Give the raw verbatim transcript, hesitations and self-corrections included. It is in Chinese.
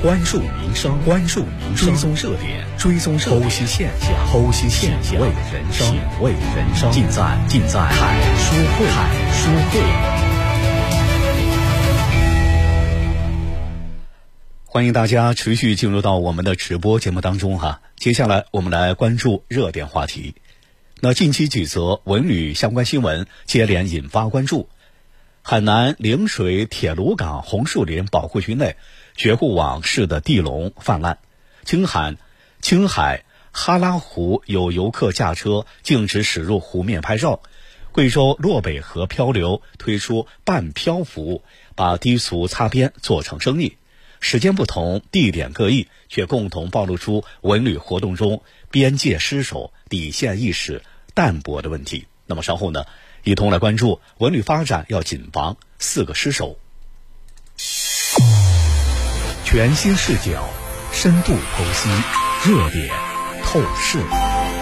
关注民生，关注民生，追踪热点，追踪热点，剖析现象，剖析现象，品味人生，品味人生，尽在尽在凯说会，凯说会。欢迎大家持续进入到我们的直播节目当中哈。接下来我们来关注热点话题。那近期几则文旅相关新闻接连引发关注。海南陵水铁炉港红树林保护区内，绝户网式的地笼泛滥。青海青海哈拉湖有游客驾车径直驶入湖面拍照。贵州洛北河漂流推出半漂服务，把低俗擦边做成生意。时间不同，地点各异，却共同暴露出文旅活动中边界失守、底线意识淡薄的问题。那么稍后呢，一同来关注文旅发展要谨防四个失守。全新视角，深度剖析，热点透视。